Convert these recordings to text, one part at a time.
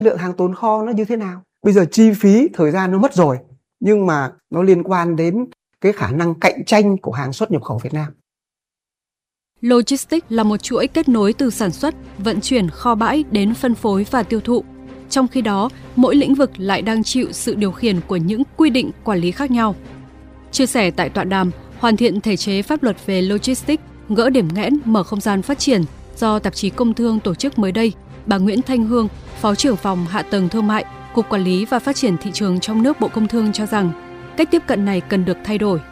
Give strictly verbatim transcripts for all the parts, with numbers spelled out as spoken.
lượng hàng tồn kho nó như thế nào. Bây giờ chi phí, thời gian nó mất rồi, nhưng mà nó liên quan đến cái khả năng cạnh tranh của hàng xuất nhập khẩu Việt Nam. Logistics là một chuỗi kết nối từ sản xuất, vận chuyển, kho bãi đến phân phối và tiêu thụ. Trong khi đó, mỗi lĩnh vực lại đang chịu sự điều khiển của những quy định quản lý khác nhau. Chia sẻ tại tọa đàm Hoàn thiện thể chế pháp luật về Logistics, gỡ điểm nghẽn, mở không gian phát triển do tạp chí Công Thương tổ chức mới đây, bà Nguyễn Thanh Hương, Phó trưởng phòng Hạ tầng Thương mại, Cục Quản lý và Phát triển Thị trường trong nước Bộ Công Thương cho rằng cách tiếp cận này cần được thay đổi.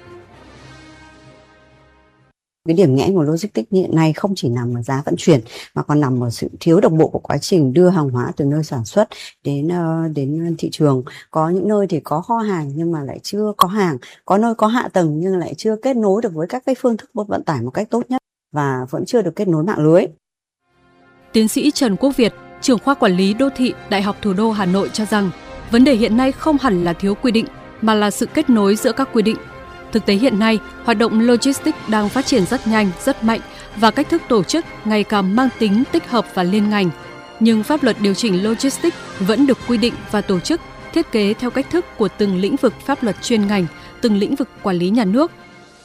Cái điểm nghẽn của logistics hiện nay không chỉ nằm ở giá vận chuyển mà còn nằm ở sự thiếu đồng bộ của quá trình đưa hàng hóa từ nơi sản xuất đến đến thị trường. Có những nơi thì có kho hàng nhưng mà lại chưa có hàng, có nơi có hạ tầng nhưng lại chưa kết nối được với các cái phương thức vận tải một cách tốt nhất và vẫn chưa được kết nối mạng lưới. Tiến sĩ Trần Quốc Việt, trưởng khoa quản lý đô thị Đại học Thủ đô Hà Nội cho rằng vấn đề hiện nay không hẳn là thiếu quy định mà là sự kết nối giữa các quy định. Thực tế hiện nay, hoạt động logistics đang phát triển rất nhanh, rất mạnh và cách thức tổ chức ngày càng mang tính tích hợp và liên ngành. Nhưng pháp luật điều chỉnh logistics vẫn được quy định và tổ chức, thiết kế theo cách thức của từng lĩnh vực pháp luật chuyên ngành, từng lĩnh vực quản lý nhà nước.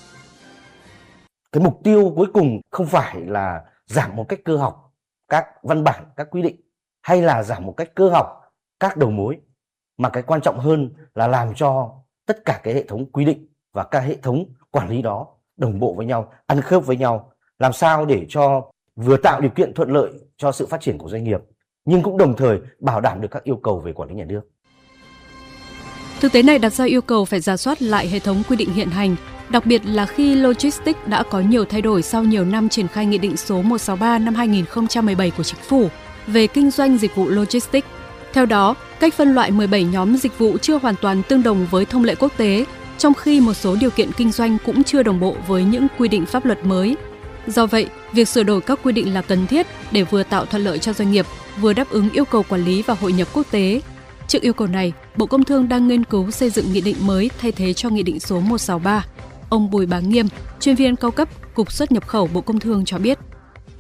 Cái mục tiêu cuối cùng không phải là giảm một cách cơ học các văn bản, các quy định hay là giảm một cách cơ học các đầu mối, mà cái quan trọng hơn là làm cho tất cả cái hệ thống quy định và các hệ thống quản lý đó đồng bộ với nhau, ăn khớp với nhau, làm sao để cho vừa tạo điều kiện thuận lợi cho sự phát triển của doanh nghiệp, nhưng cũng đồng thời bảo đảm được các yêu cầu về quản lý nhà nước. Thực tế này đặt ra yêu cầu phải rà soát lại hệ thống quy định hiện hành, đặc biệt là khi logistics đã có nhiều thay đổi sau nhiều năm triển khai Nghị định số một trăm sáu mươi ba năm hai nghìn không trăm mười bảy của Chính phủ về kinh doanh dịch vụ logistics. Theo đó, cách phân loại mười bảy nhóm dịch vụ chưa hoàn toàn tương đồng với thông lệ quốc tế, trong khi một số điều kiện kinh doanh cũng chưa đồng bộ với những quy định pháp luật mới. Do vậy, việc sửa đổi các quy định là cần thiết để vừa tạo thuận lợi cho doanh nghiệp, vừa đáp ứng yêu cầu quản lý và hội nhập quốc tế. Trước yêu cầu này, Bộ Công Thương đang nghiên cứu xây dựng nghị định mới thay thế cho Nghị định số một trăm sáu mươi ba. Ông Bùi Bá Nghiêm, chuyên viên cao cấp Cục Xuất nhập khẩu Bộ Công Thương cho biết.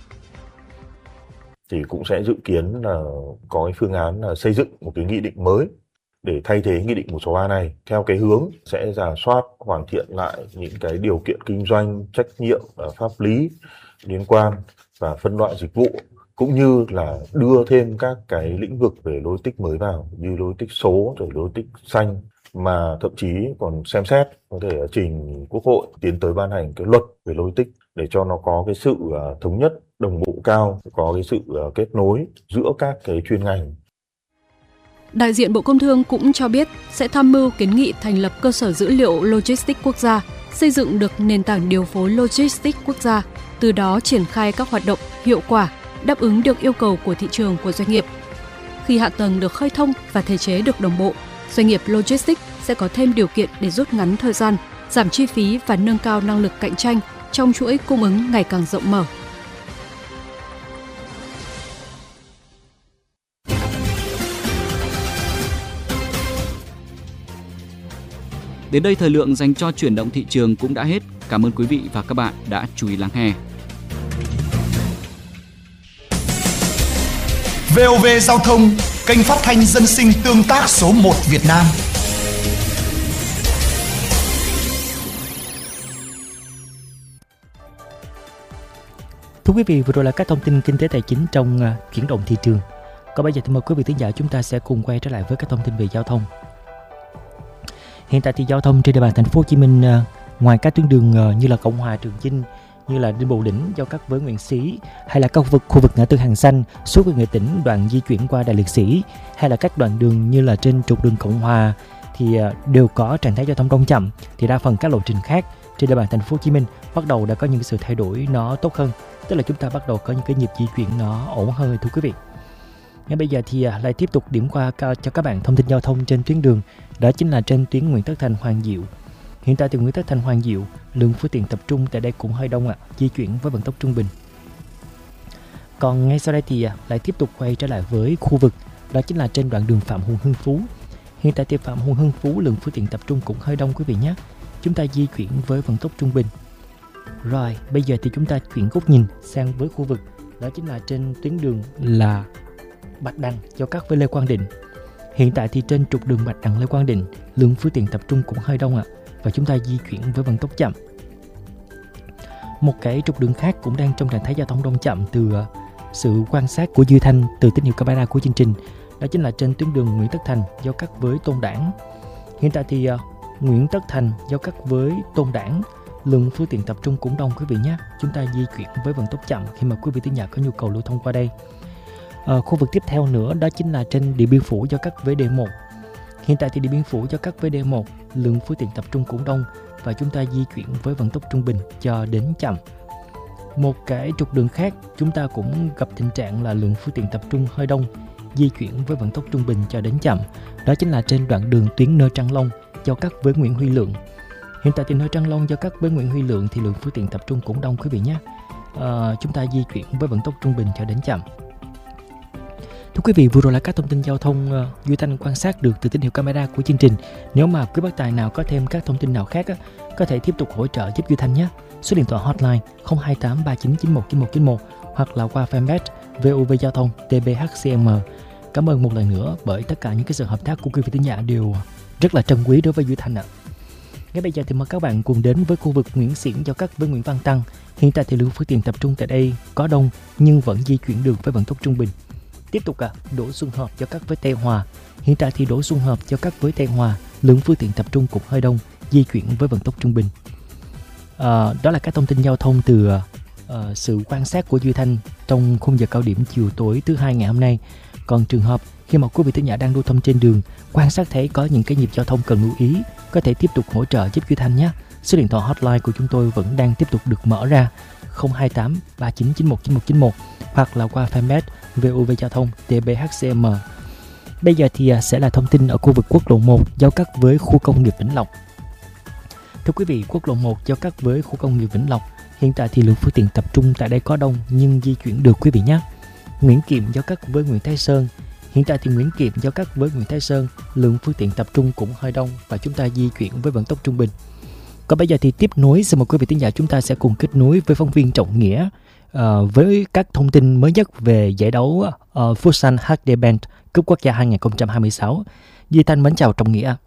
Thì cũng sẽ dự kiến là có cái phương án là xây dựng một cái nghị định mới để thay thế Nghị định một trăm sáu mươi ba này theo cái hướng sẽ rà soát, hoàn thiện lại những cái điều kiện kinh doanh, trách nhiệm và pháp lý liên quan và phân loại dịch vụ, cũng như là đưa thêm các cái lĩnh vực về logistics mới vào như logistics số rồi logistics xanh, mà thậm chí còn xem xét có thể trình Quốc hội tiến tới ban hành cái luật về logistics để cho nó có cái sự thống nhất, đồng bộ cao, có cái sự kết nối giữa các cái chuyên ngành. Đại diện Bộ Công Thương cũng cho biết sẽ tham mưu kiến nghị thành lập cơ sở dữ liệu logistics quốc gia, xây dựng được nền tảng điều phối logistics quốc gia, từ đó triển khai các hoạt động hiệu quả, đáp ứng được yêu cầu của thị trường của doanh nghiệp. Khi hạ tầng được khơi thông và thể chế được đồng bộ, doanh nghiệp logistics sẽ có thêm điều kiện để rút ngắn thời gian, giảm chi phí và nâng cao năng lực cạnh tranh trong chuỗi cung ứng ngày càng rộng mở. Đến đây thời lượng dành cho chuyển động thị trường cũng đã hết. Cảm ơn quý vị và các bạn đã chú ý lắng nghe. vê o vê Giao thông, kênh phát thanh dân sinh tương tác số một Việt Nam. Thưa quý vị, vừa rồi là các thông tin kinh tế tài chính trong uh, chuyển động thị trường. Còn bây giờ thì mời quý vị thính giả chúng ta sẽ cùng quay trở lại với các thông tin về giao thông. Hiện tại thì giao thông trên địa bàn thành phố Hồ Chí Minh, uh, ngoài các tuyến đường uh, như là Cộng Hòa, Trường Chinh, như là Đinh Bộ Đỉnh giao cắt với Nguyễn Xí, hay là các khu vực khu vực ngã tư Hàng Xanh suốt về Nghệ Tĩnh đoạn di chuyển qua Đại Liệt Sĩ, hay là các đoạn đường như là trên trục đường Cộng Hòa thì uh, đều có trạng thái giao thông đông chậm. Thì đa phần các lộ trình khác trên địa bàn thành phố Hồ Chí Minh bắt đầu đã có những sự thay đổi nó tốt hơn, tức là chúng ta bắt đầu có những cái nhịp di chuyển nó ổn hơn, thưa quý vị. Ngay bây giờ thì lại tiếp tục điểm qua cho các bạn thông tin giao thông trên tuyến đường, đó chính là trên tuyến Nguyễn Tất Thành - Hoàng Diệu. Hiện tại thì Nguyễn Tất Thành - Hoàng Diệu, lượng phương tiện tập trung tại đây cũng hơi đông ạ, à, di chuyển với vận tốc trung bình. Còn ngay sau đây thì lại tiếp tục quay trở lại với khu vực, đó chính là trên đoạn đường Phạm Huân Hưng Phú. Hiện tại thì Phạm Huân Hưng Phú lượng phương tiện tập trung cũng hơi đông quý vị nhé. Chúng ta di chuyển với vận tốc trung bình. Rồi, bây giờ thì chúng ta chuyển góc nhìn sang với khu vực, đó chính là trên tuyến đường là Bạch Đằng giao cắt với Lê Quang Định. Hiện tại thì trên trục đường Bạch Đằng Lê Quang Định, lượng phương tiện tập trung cũng hơi đông ạ, và chúng ta di chuyển với vận tốc chậm. Một cái trục đường khác cũng đang trong trạng thái giao thông đông chậm từ sự quan sát của Duy Thanh từ tín hiệu camera của chương trình, đó chính là trên tuyến đường Nguyễn Tất Thành giao cắt với Tôn Đản. Hiện tại thì uh, Nguyễn Tất Thành giao cắt với Tôn Đản, lượng phương tiện tập trung cũng đông quý vị nhé. Chúng ta di chuyển với vận tốc chậm khi mà quý vị thính giả có nhu cầu lưu thông qua đây. Uh, khu vực tiếp theo nữa đó chính là trên Điện Biên Phủ giao cắt với D một. Hiện tại thì Điện Biên Phủ giao cắt với D một, lượng phương tiện tập trung cũng đông và chúng ta di chuyển với vận tốc trung bình cho đến chậm. Một cái trục đường khác chúng ta cũng gặp tình trạng là lượng phương tiện tập trung hơi đông, di chuyển với vận tốc trung bình cho đến chậm. Đó chính là trên đoạn đường tuyến Nơ Trăng Long giao cắt với Nguyễn Huy Lượng. Hiện tại thì Nơ Trăng Long giao cắt với Nguyễn Huy Lượng thì lượng phương tiện tập trung cũng đông quý vị nhé. À, chúng ta di chuyển với vận tốc trung bình cho đến chậm. Thưa quý vị, vừa rồi là các thông tin giao thông uh, Duy Thanh quan sát được từ tín hiệu camera của chương trình. Nếu mà quý bác tài nào có thêm các thông tin nào khác á, có thể tiếp tục hỗ trợ giúp Duy Thanh nhé. Số điện thoại hotline không hai tám ba chín chín một chín một chín một hoặc là qua fanpage vê o vê Giao thông tê bê hát xê em. Cảm ơn một lần nữa bởi tất cả những cái sự hợp tác của quý vị thính giả đều rất là trân quý đối với Duy Thanh ạ. Ngay bây giờ thì mời các bạn cùng đến với khu vực Nguyễn Xiển giao cắt với Nguyễn Văn Tăng. Hiện tại thì lượng phương tiện tập trung tại đây có đông nhưng vẫn di chuyển được với vận tốc trung bình. Tiếp tục à, Đỗ Xuân Hợp giao cắt với Tây Hòa. Hiện tại thì Đỗ Xuân Hợp giao cắt với Tây Hòa, lượng phương tiện tập trung cũng hơi đông, di chuyển với vận tốc trung bình. À, đó là các thông tin giao thông từ uh, sự quan sát của Duy Thanh trong khung giờ cao điểm chiều tối thứ hai ngày hôm nay. Còn trường hợp khi mà quý vị thính giả đang lưu thông trên đường, quan sát thấy có những cái nhịp giao thông cần lưu ý, có thể tiếp tục hỗ trợ giúp Duy Thanh nhé. Số điện thoại hotline của chúng tôi vẫn đang tiếp tục được mở ra không hai tám ba chín chín một chín một chín một hoặc là qua fanpage vê o vê Giao thông tê bê hát xê em. Bây giờ thì sẽ là thông tin ở khu vực quốc lộ một giao cắt với khu công nghiệp Vĩnh Lộc. Thưa quý vị, quốc lộ một giao cắt với khu công nghiệp Vĩnh Lộc. Hiện tại thì lượng phương tiện tập trung tại đây có đông nhưng di chuyển được quý vị nhé. Nguyễn Kiệm giao cắt với Nguyễn Thái Sơn. Hiện tại thì Nguyễn Kiệm giao cắt với Nguyễn Thái Sơn, lượng phương tiện tập trung cũng hơi đông và chúng ta di chuyển với vận tốc trung bình. Còn bây giờ thì tiếp nối, xin mời quý vị thính giả chúng ta sẽ cùng kết nối với phóng viên Trọng Nghĩa uh, với các thông tin mới nhất về giải đấu uh, Futsal hát đê Bank Cúp Quốc gia hai không hai sáu. Duy Thanh mến chào Trọng Nghĩa.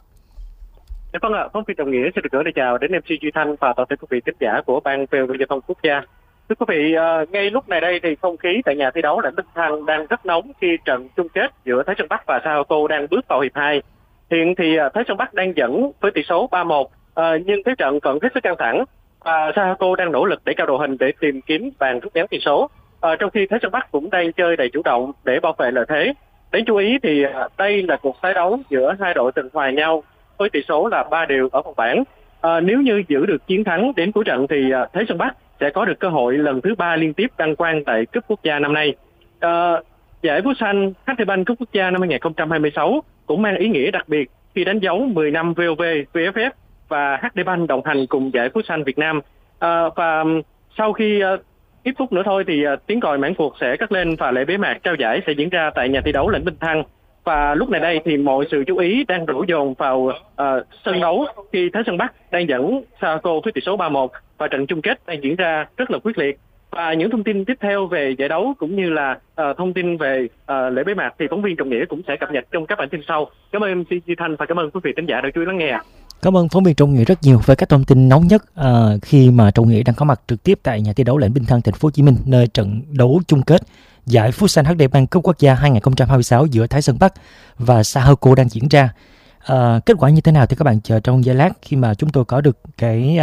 Dạ vâng ạ, phóng viên Trọng Nghĩa xin được gửi lời chào đến em xê Duy Thanh và toàn thể quý vị thính giả của ban vê o vê Giao thông Quốc gia. Thưa quý vị, uh, ngay lúc này đây thì không khí tại nhà thi đấu Lãnh Đức Thăng đang rất nóng khi trận chung kết giữa Thái Sơn Bắc và Sa Hao Tô đang bước vào hiệp hai. Hiện thì uh, Thái Sơn Bắc đang dẫn với tỷ số ba một, uh, nhưng thế trận còn hết sức căng thẳng và Sa Hao Tô đang nỗ lực để cao đội hình để tìm kiếm bàn rút ngắn tỷ số. Uh, trong khi Thái Sơn Bắc cũng đang chơi đầy chủ động để bảo vệ lợi thế. Đáng chú ý thì uh, đây là cuộc tái đấu giữa hai đội từng hòa nhau với tỷ số là ba đều ở vòng bảng. À, nếu như giữ được chiến thắng đến cuối trận thì uh, Thái Sơn Bắc sẽ có được cơ hội lần thứ ba liên tiếp đăng quang tại Cúp Quốc gia năm nay. À, giải Futsal hát đê Bank Cúp Quốc gia năm hai không hai sáu cũng mang ý nghĩa đặc biệt khi đánh dấu mười năm vê o vê, vê ép ép và hát đê Bank đồng hành cùng giải Futsal Việt Nam. À, và sau khi uh, ít phút nữa thôi thì uh, tiếng còi mãn cuộc sẽ cất lên và lễ bế mạc trao giải sẽ diễn ra tại nhà thi đấu Lãnh Bình Thăng. Và lúc này đây thì mọi sự chú ý đang đổ dồn vào uh, sân đấu khi Thái Sơn Bắc đang dẫn Sa Hao Tô với tỷ số ba một và trận chung kết đang diễn ra rất là quyết liệt. Và những thông tin tiếp theo về giải đấu cũng như là uh, thông tin về uh, lễ bế mạc thì phóng viên Trọng Nghĩa cũng sẽ cập nhật trong các bản tin sau. Cảm ơn em xê Duy Thanh và cảm ơn quý vị thính giả đã chú ý lắng nghe. Cảm ơn phóng viên Trọng Nghĩa rất nhiều với các thông tin nóng nhất uh, khi mà Trọng Nghĩa đang có mặt trực tiếp tại nhà thi đấu Lãnh Bình Thăng, thành phố Hồ Chí Minh, nơi trận đấu chung kết giải Futsal hát đê Bank Cúp Quốc gia hai không hai sáu giữa Thái Sơn Bắc và Sa Hao Tô đang diễn ra. À, kết quả như thế nào thì các bạn chờ trong giây lát khi mà chúng tôi có được cái